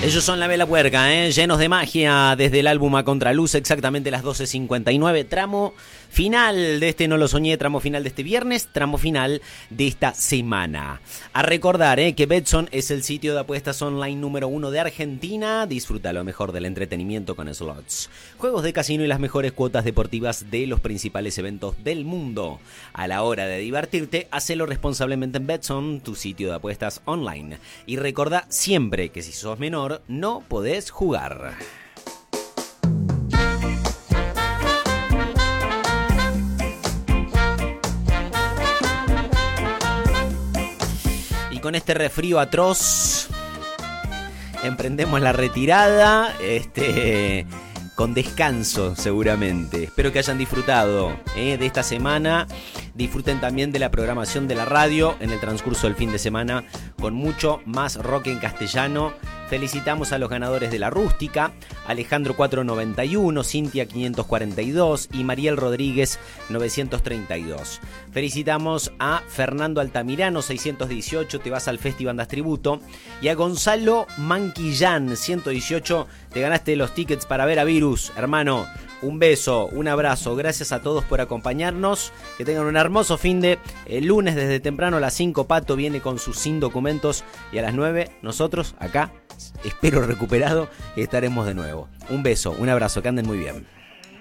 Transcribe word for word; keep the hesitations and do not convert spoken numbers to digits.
Ellos son La Vela Puerca, ¿eh? Llenos de magia desde el álbum A Contraluz, exactamente las doce cincuenta y nueve, tramo final de este No Lo Soñé, tramo final de este viernes, tramo final de esta semana. A recordar ¿eh? que Betson es el sitio de apuestas online número uno de Argentina. Disfruta lo mejor del entretenimiento con slots, juegos de casino y las mejores cuotas deportivas de los principales eventos del mundo. A la hora de divertirte, hacelo responsablemente en Betson, tu sitio de apuestas online. Y recordá siempre que si sos menor, no podés jugar. Y con este resfrío atroz, emprendemos la retirada, este, con descanso seguramente. Espero que hayan disfrutado eh, de esta semana. Disfruten también de la programación de la radio en el transcurso del fin de semana con mucho más rock en castellano. Felicitamos a los ganadores de la rústica, Alejandro cuatrocientos noventa y uno, Cintia quinientos cuarenta y dos y Mariel Rodríguez novecientos treinta y dos. Felicitamos a Fernando Altamirano seiscientos dieciocho, te vas al Festi Bandas Tributo, y a Gonzalo Manquillán ciento dieciocho, te ganaste los tickets para ver a Virus, hermano. Un beso, un abrazo, gracias a todos por acompañarnos, que tengan un hermoso fin de el lunes desde temprano a las cinco, Pato viene con sus sin documentos y a las nueve nosotros acá, espero recuperado, estaremos de nuevo. Un beso, un abrazo, que anden muy bien.